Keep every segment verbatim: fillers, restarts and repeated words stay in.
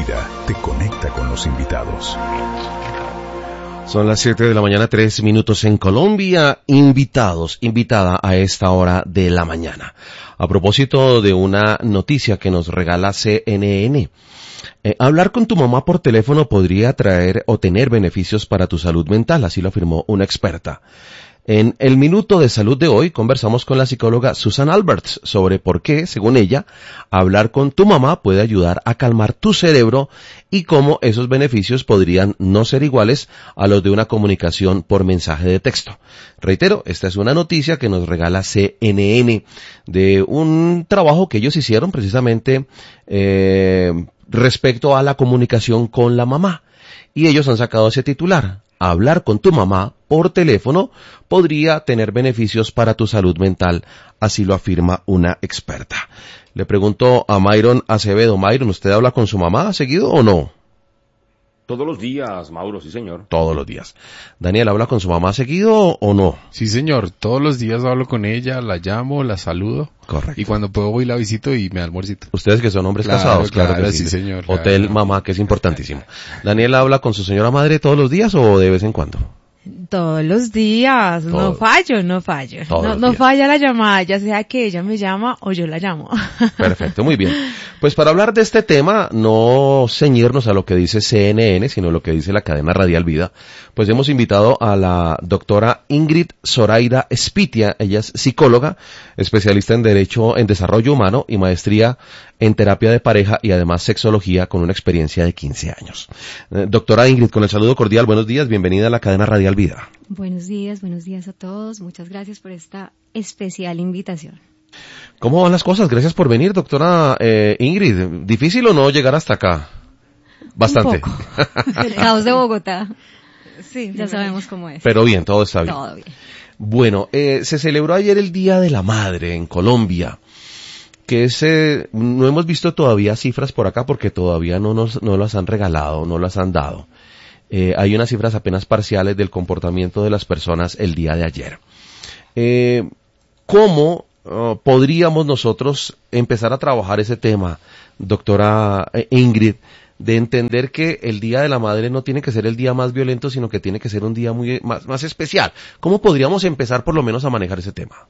Vida te conecta con los invitados. Son las siete de la mañana, tres minutos en Colombia. Invitados, invitada a esta hora de la mañana. A propósito de una noticia que nos regala C N N. Eh, hablar con tu mamá por teléfono podría traer o tener beneficios para tu salud mental, así lo afirmó una experta. En el Minuto de Salud de hoy conversamos con la psicóloga Susan Alberts sobre por qué, según ella, hablar con tu mamá puede ayudar a calmar tu cerebro y cómo esos beneficios podrían no ser iguales a los de una comunicación por mensaje de texto. Reitero, esta es una noticia que nos regala C N N de un trabajo que ellos hicieron precisamente eh, respecto a la comunicación con la mamá. Y ellos han sacado ese titular. Hablar con tu mamá por teléfono podría tener beneficios para tu salud mental, así lo afirma una experta. Le pregunto a Myron Acevedo. Myron, ¿usted habla con su mamá seguido o no? Todos los días, Mauro, sí señor. Todos los días. Daniel, ¿habla con su mamá seguido o no? Sí señor, todos los días hablo con ella, la llamo, la saludo. Correcto. Y cuando puedo voy la visito y me da almuercito. Ustedes que son hombres claro, casados, claro, claro que sí. sí señor. Hotel, claro. mamá, que es importantísimo. ¿Daniel habla con su señora madre todos los días o de vez en cuando? Todos los días, Todo. no fallo, no fallo. Todos No, los no días. falla la llamada, ya sea que ella me llama o yo la llamo. Perfecto, muy bien. Pues para hablar de este tema, no ceñirnos a lo que dice C N N, sino lo que dice la cadena Radial Vida, pues hemos invitado a la doctora Ingrid Zoraida Espitia. Ella es psicóloga, especialista en Derecho en Desarrollo Humano y maestría en terapia de pareja y además sexología con una experiencia de quince años. Eh, doctora Ingrid, con el saludo cordial, buenos días, bienvenida a la cadena Radial Vida. Buenos días, buenos días a todos. Muchas gracias por esta especial invitación. ¿Cómo van las cosas? Gracias por venir, doctora eh, Ingrid. ¿Difícil o no llegar hasta acá? Bastante. Un poco. El caos de Bogotá. Sí, Ya sabemos cómo es. Pero bien, todo está bien. Todo bien. Bueno, eh, se celebró ayer el Día de la Madre en Colombia, que es, eh, no hemos visto todavía cifras por acá porque todavía no nos, no las han regalado, no las han dado. Eh, hay unas cifras apenas parciales del comportamiento de las personas el día de ayer. Eh, ¿Cómo uh, podríamos nosotros empezar a trabajar ese tema, doctora Ingrid, de entender que el Día de la Madre no tiene que ser el día más violento, sino que tiene que ser un día muy más, más especial? ¿Cómo podríamos empezar por lo menos a manejar ese tema?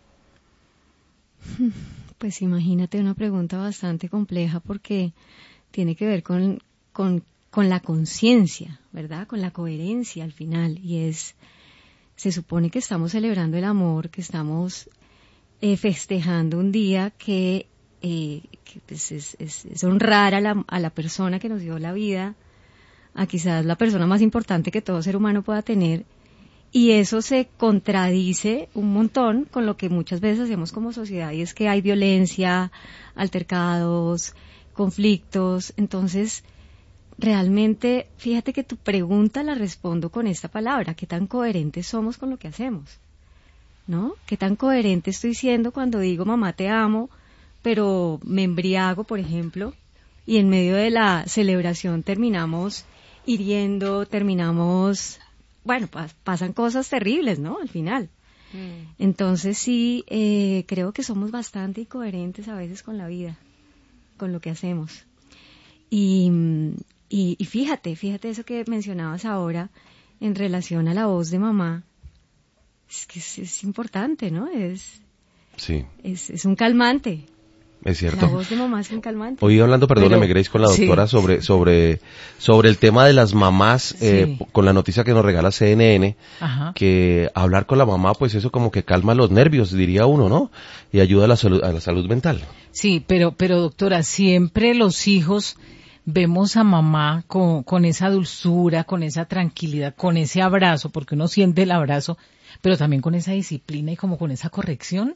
Pues imagínate, una pregunta bastante compleja porque tiene que ver con, con, con la conciencia, ¿verdad? Con la coherencia al final. Y es, se supone que estamos celebrando el amor, que estamos eh, festejando un día que, eh, que pues es, es, es honrar a la, a la persona que nos dio la vida, a quizás la persona más importante que todo ser humano pueda tener. Y eso se contradice un montón con lo que muchas veces hacemos como sociedad, y es que hay violencia, altercados, conflictos. Entonces, realmente, fíjate que tu pregunta la respondo con esta palabra: ¿qué tan coherentes somos con lo que hacemos? ¿No? ¿Qué tan coherente estoy siendo cuando digo mamá te amo, pero me embriago, por ejemplo, y en medio de la celebración terminamos hiriendo, terminamos... Bueno, pas- pasan cosas terribles, ¿no? Al final. Mm. Entonces sí, eh, creo que somos bastante incoherentes a veces con la vida, con lo que hacemos. Y, y, y fíjate, fíjate eso que mencionabas ahora en relación a la voz de mamá. Es que es, es importante, ¿no? Es, sí. es, es un calmante. Es cierto. La voz de mamá es un calmante. Hoy hablando, perdóname, Pero, Grace, con la doctora sí. sobre sobre sobre el tema de las mamás, eh, Sí. con la noticia que nos regala C N N, Ajá. que hablar con la mamá, pues eso como que calma los nervios, diría uno, ¿no? Y ayuda a la salud, a la salud mental. Sí, pero, pero doctora, siempre los hijos vemos a mamá con, con esa dulzura, con esa tranquilidad, con ese abrazo, porque uno siente el abrazo, pero también con esa disciplina y como con esa corrección.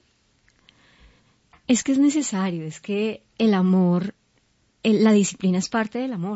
Es que es necesario, es que el amor, el, la disciplina es parte del amor.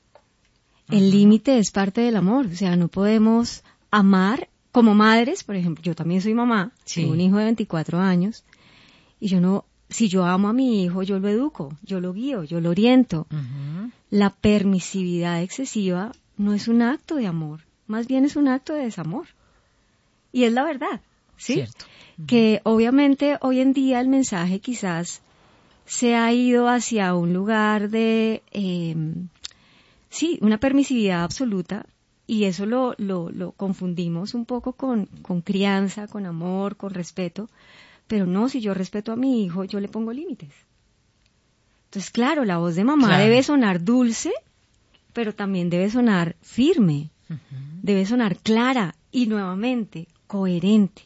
El límite es parte del amor. O sea, no podemos amar como madres, por ejemplo. Yo también soy mamá, Sí. tengo un hijo de veinticuatro años, y yo no, si yo amo a mi hijo, yo lo educo, yo lo guío, yo lo oriento. Uh-huh. La permisividad excesiva no es un acto de amor, más bien es un acto de desamor. Y es la verdad, ¿sí? Cierto. Que obviamente hoy en día el mensaje quizás se ha ido hacia un lugar de, eh, sí, una permisividad absoluta, y eso lo, lo, lo confundimos un poco con, con crianza, con amor, con respeto, pero no, si yo respeto a mi hijo, yo le pongo límites. Entonces, claro, la voz de mamá Claro. debe sonar dulce, pero también debe sonar firme, Ujú. debe sonar clara y nuevamente coherente.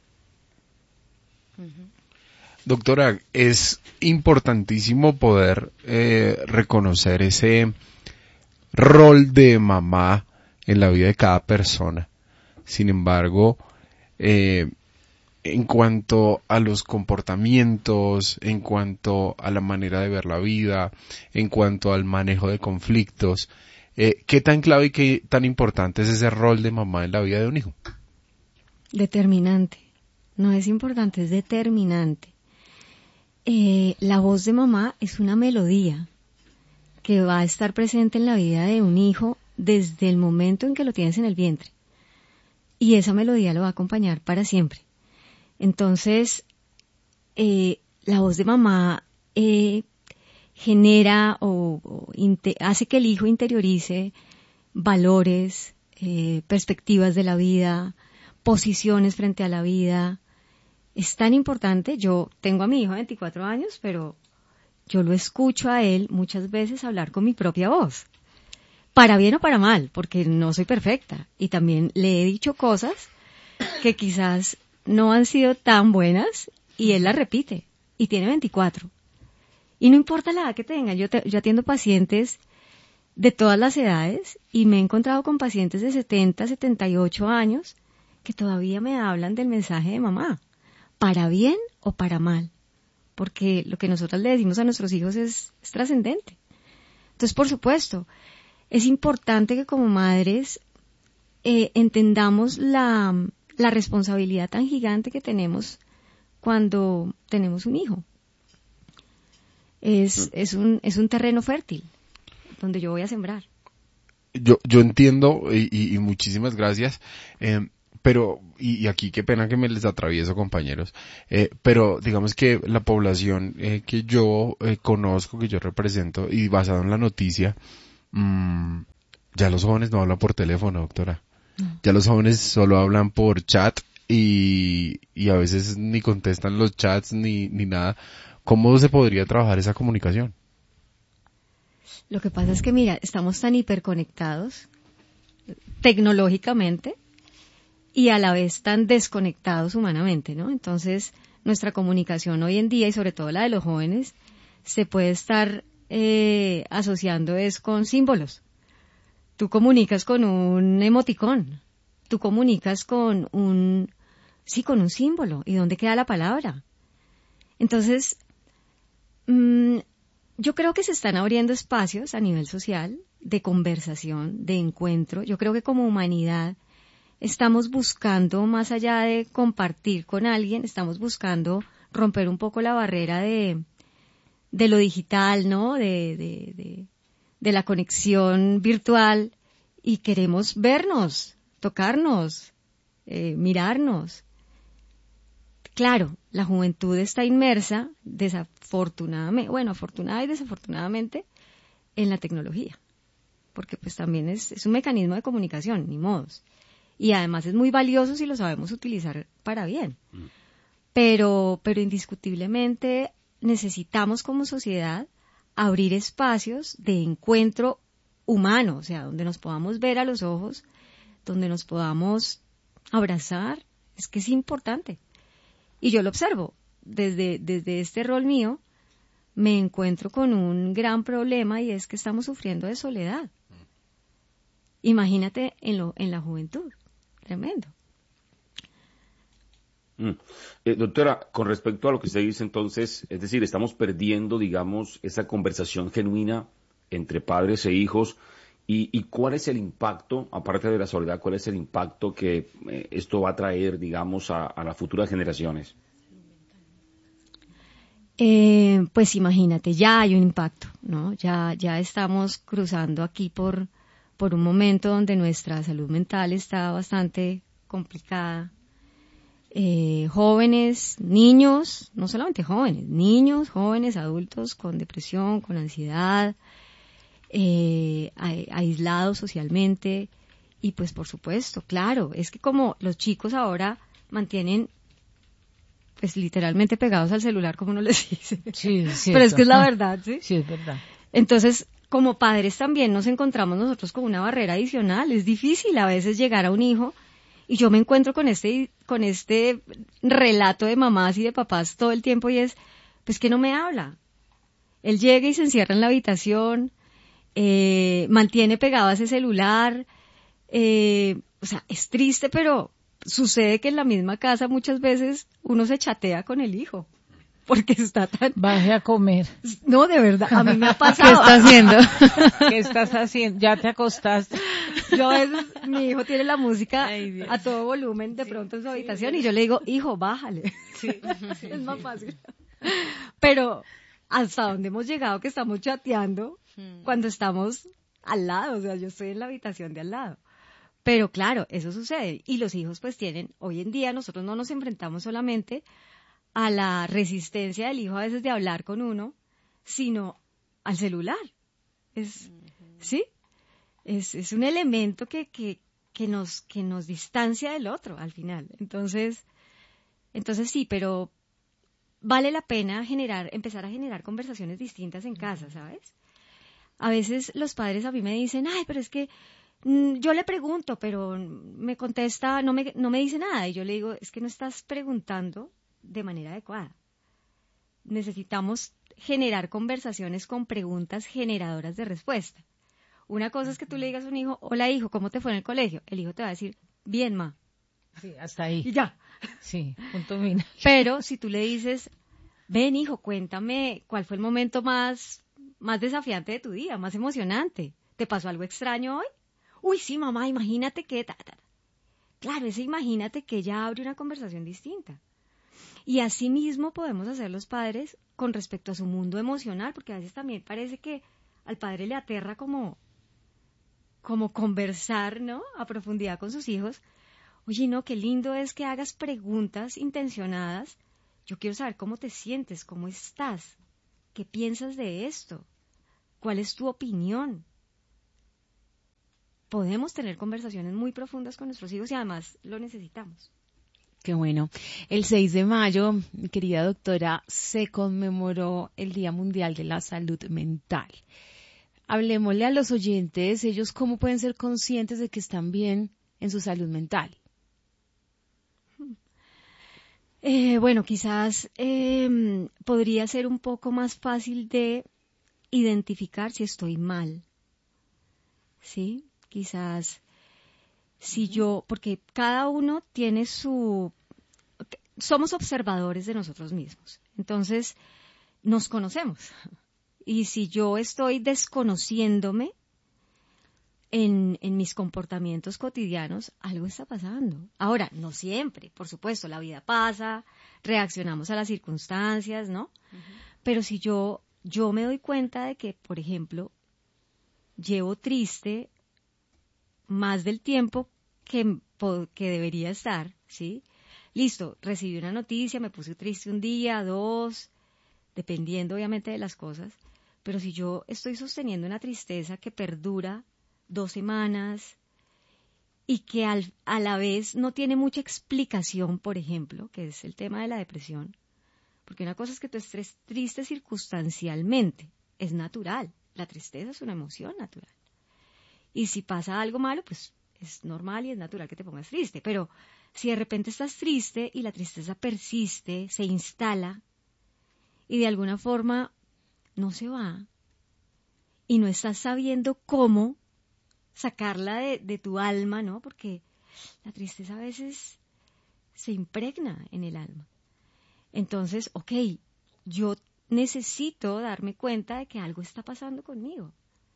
Doctora, es importantísimo poder eh, reconocer ese rol de mamá en la vida de cada persona. Sin embargo, eh, en cuanto a los comportamientos, en cuanto a la manera de ver la vida, en cuanto al manejo de conflictos, eh, ¿qué tan clave y qué tan importante es ese rol de mamá en la vida de un hijo? Determinante. No es importante, es determinante. Eh, la voz de mamá es una melodía que va a estar presente en la vida de un hijo desde el momento en que lo tienes en el vientre. Y esa melodía lo va a acompañar para siempre. Entonces, eh, la voz de mamá eh, genera o, o inte- hace que el hijo interiorice valores, eh, perspectivas de la vida, posiciones frente a la vida. Es tan importante. Yo tengo a mi hijo de veinticuatro años, pero yo lo escucho a él muchas veces hablar con mi propia voz. Para bien o para mal, porque no soy perfecta. Y también le he dicho cosas que quizás no han sido tan buenas y él las repite. Y tiene veinticuatro. Y no importa la edad que tenga. Yo, te- yo atiendo pacientes de todas las edades y me he encontrado con pacientes de setenta, setenta y ocho años que todavía me hablan del mensaje de mamá. Para bien o para mal. Porque lo que nosotros le decimos a nuestros hijos es, es trascendente. Entonces, por supuesto, es importante que como madres eh, entendamos la, la responsabilidad tan gigante que tenemos cuando tenemos un hijo. Es, es, un, es un terreno fértil donde yo voy a sembrar. Yo, yo entiendo y, y- y muchísimas gracias, eh, pero, y, y aquí qué pena que me les atravieso, compañeros, eh, pero digamos que la población eh, que yo eh, conozco, que yo represento, y basado en la noticia, mm, ya los jóvenes no hablan por teléfono, doctora. Ya los jóvenes solo hablan por chat y, y a veces ni contestan los chats ni, ni nada. ¿Cómo se podría trabajar esa comunicación? Lo que pasa es que, mira, estamos tan hiperconectados tecnológicamente y a la vez tan desconectados humanamente, ¿no? Entonces, nuestra comunicación hoy en día, y sobre todo la de los jóvenes, se puede estar eh, asociando es con símbolos. Tú comunicas con un emoticón, tú comunicas con un, sí, con un símbolo. ¿Y dónde queda la palabra? Entonces, mmm, yo creo que se están abriendo espacios a nivel social de conversación, de encuentro. Yo creo que como humanidad estamos buscando, más allá de compartir con alguien, estamos buscando romper un poco la barrera de, de lo digital, ¿no? De, de, de, de la conexión virtual, y queremos vernos, tocarnos, eh, mirarnos. Claro, la juventud está inmersa, desafortunadamente, bueno, afortunada y desafortunadamente, en la tecnología, porque pues también es, es un mecanismo de comunicación, ni modos. Y además es muy valioso si lo sabemos utilizar para bien. Mm. Pero, pero indiscutiblemente necesitamos como sociedad abrir espacios de encuentro humano, o sea, donde nos podamos ver a los ojos, donde nos podamos abrazar. Es que es importante. Y yo lo observo, desde, desde este rol mío, me encuentro con un gran problema, y es que estamos sufriendo de soledad. Imagínate en, lo, en la juventud, tremendo. Mm. Eh, doctora, con respecto a lo que usted dice entonces, es decir, estamos perdiendo, digamos, esa conversación genuina entre padres e hijos, y, y cuál es el impacto, aparte de la soledad, cuál es el impacto que eh, esto va a traer, digamos, a, a las futuras generaciones. Eh, pues imagínate, ya hay un impacto, ¿no? Ya, ya estamos cruzando aquí por, por un momento donde nuestra salud mental está bastante complicada. Eh, jóvenes, niños, no solamente jóvenes, niños, jóvenes, adultos con depresión, con ansiedad, eh, a- aislados socialmente. Y pues por supuesto, claro, es que como los chicos ahora mantienen pues literalmente pegados al celular, como uno les dice. Sí, es Pero es cierto. que es la verdad, ¿sí? Sí, es verdad. Entonces, como padres también nos encontramos nosotros con una barrera adicional. Es difícil a veces llegar a un hijo y yo me encuentro con este, con este relato de mamás y de papás todo el tiempo y es, pues que no me habla. Él llega y se encierra en la habitación, eh, mantiene pegado a ese celular, eh, o sea, es triste, pero sucede que en la misma casa muchas veces uno se chatea con el hijo, porque está tan... Baje a comer. No, de verdad, a mí me ha ¿Qué pasado. está haciendo? ¿Qué estás haciendo? Ya te acostaste. Yo a veces, mi hijo tiene la música Ay, Dios. a todo volumen de pronto en su habitación y yo le digo, hijo, bájale. Es más fácil. Pero hasta dónde hemos llegado que estamos chateando cuando estamos al lado, o sea, yo estoy en la habitación de al lado. Pero claro, eso sucede. Y los hijos pues tienen, hoy en día nosotros no nos enfrentamos solamente a la resistencia del hijo a veces de hablar con uno, sino al celular. Es, ¿sí? Es, es un elemento que, que, que nos, que nos distancia del otro al final. Entonces, entonces sí, pero vale la pena generar, empezar a generar conversaciones distintas en casa, ¿sabes? A veces los padres a mí me dicen, ay, pero es que mm, yo le pregunto, pero me contesta, no me, no me dice nada. Y yo le digo, es que no estás preguntando de manera adecuada. Necesitamos generar conversaciones con preguntas generadoras de respuesta. Una cosa es que tú le digas a un hijo, hola hijo, ¿cómo te fue en el colegio? El hijo te va a decir, bien, ma. Sí, hasta ahí. Y ya. Sí, punto final. Pero si tú le dices, ven hijo, cuéntame cuál fue el momento más, más desafiante de tu día, más emocionante. ¿Te pasó algo extraño hoy? Uy, sí, mamá, imagínate que... Ta, ta, ta. Claro, ese imagínate que ya abre una conversación distinta. Y así mismo podemos hacer los padres con respecto a su mundo emocional, porque a veces también parece que al padre le aterra como, como conversar, ¿no? A profundidad con sus hijos. Oye, no, qué lindo es que hagas preguntas intencionadas. Yo quiero saber cómo te sientes, cómo estás, qué piensas de esto, cuál es tu opinión. Podemos tener conversaciones muy profundas con nuestros hijos y además lo necesitamos. Qué bueno. El seis de mayo, mi querida doctora, se conmemoró el Día Mundial de la Salud Mental. Hablemosle a los oyentes, ellos cómo pueden ser conscientes de que están bien en su salud mental. Eh, bueno, quizás eh, podría ser un poco más fácil de identificar si estoy mal. ¿Sí? Quizás si yo, porque cada uno tiene su... Somos observadores de nosotros mismos. Entonces, nos conocemos. Y si yo estoy desconociéndome en, en mis comportamientos cotidianos, algo está pasando. Ahora, no siempre, por supuesto, la vida pasa, reaccionamos a las circunstancias, ¿no? Uh-huh. Pero si yo, yo me doy cuenta de que, por ejemplo, llevo triste más del tiempo que, que debería estar, ¿sí? Listo, recibí una noticia, me puse triste un día, dos, dependiendo obviamente de las cosas, pero si yo estoy sosteniendo una tristeza que perdura dos semanas y que al, a la vez no tiene mucha explicación, por ejemplo, que es el tema de la depresión, porque una cosa es que tú estés triste circunstancialmente, es natural, la tristeza es una emoción natural. Y si pasa algo malo, pues es normal y es natural que te pongas triste. Pero si de repente estás triste y la tristeza persiste, se instala y de alguna forma no se va y no estás sabiendo cómo sacarla de, de tu alma, ¿no? Porque la tristeza a veces se impregna en el alma. Entonces, ok, yo necesito darme cuenta de que algo está pasando conmigo.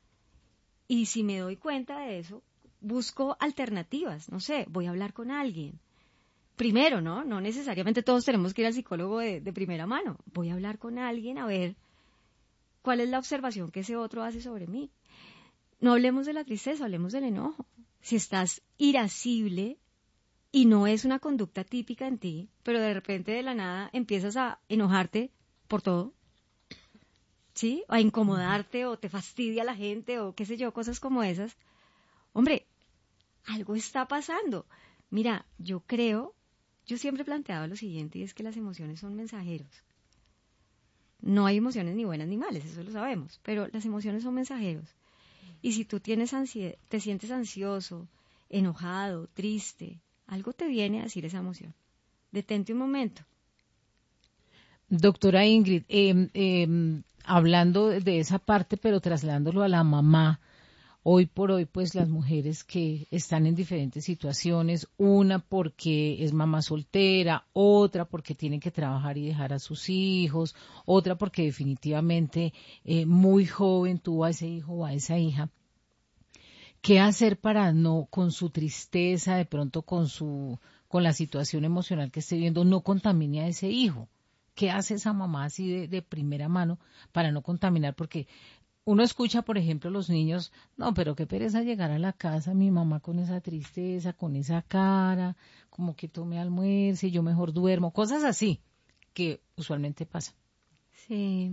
Y si me doy cuenta de eso, busco alternativas. No sé, voy a hablar con alguien. Primero, ¿no? No necesariamente todos tenemos que ir al psicólogo de, de primera mano. Voy a hablar con alguien a ver cuál es la observación que ese otro hace sobre mí. No hablemos de la tristeza, hablemos del enojo. Si estás irascible y no es una conducta típica en ti, pero de repente de la nada empiezas a enojarte por todo, ¿sí? A incomodarte o te fastidia la gente o qué sé yo, cosas como esas. Hombre, algo está pasando. Mira, yo creo, yo siempre he planteado lo siguiente y es que las emociones son mensajeros. No hay emociones ni buenas ni malas, eso lo sabemos, pero las emociones son mensajeros. Y si tú tienes ansiedad, te sientes ansioso, enojado, triste, algo te viene a decir esa emoción. Detente un momento. Doctora Ingrid, eh, eh, hablando de esa parte, pero trasladándolo a la mamá, hoy por hoy, pues las mujeres que están en diferentes situaciones, una porque es mamá soltera, otra porque tiene que trabajar y dejar a sus hijos, otra porque definitivamente eh, muy joven tuvo a ese hijo o a esa hija. ¿Qué hacer para no, con su tristeza, de pronto con su, con la situación emocional que esté viviendo, no contamine a ese hijo? ¿Qué hace esa mamá así de, de primera mano para no contaminar? Porque uno escucha, por ejemplo, los niños, no, pero qué pereza llegar a la casa, mi mamá con esa tristeza, con esa cara, como que tome almuerzo y yo mejor duermo, cosas así, que usualmente pasa. Sí.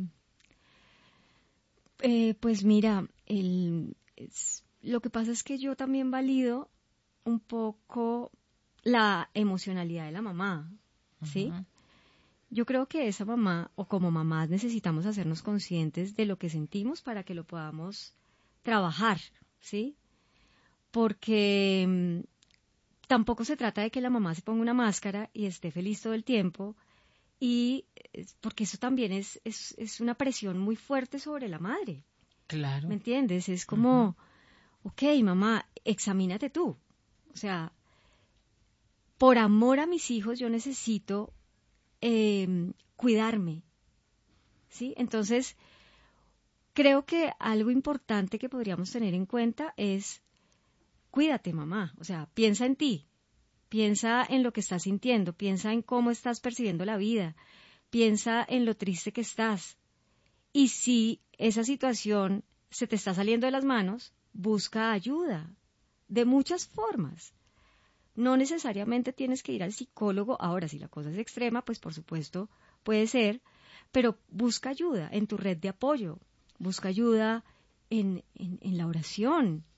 Eh, pues mira, el, es, lo que pasa es que yo también valido un poco la emocionalidad de la mamá, ¿sí? Uh-huh. Yo creo que esa mamá, o como mamás, necesitamos hacernos conscientes de lo que sentimos para que lo podamos trabajar, ¿sí? Porque mmm, tampoco se trata de que la mamá se ponga una máscara y esté feliz todo el tiempo, y porque eso también es, es, es una presión muy fuerte sobre la madre. Claro. ¿Me entiendes? Es como, uh-huh. ok, mamá, examínate tú. O sea, por amor a mis hijos yo necesito Eh, cuidarme, ¿sí? Entonces, creo que algo importante que podríamos tener en cuenta es, cuídate, mamá, o sea, piensa en ti, piensa en lo que estás sintiendo, piensa en cómo estás percibiendo la vida, piensa en lo triste que estás, y si esa situación se te está saliendo de las manos, busca ayuda, de muchas formas. No necesariamente tienes que ir al psicólogo. Ahora, si la cosa es extrema, pues por supuesto puede ser, pero busca ayuda en tu red de apoyo, busca ayuda en, en, en la oración,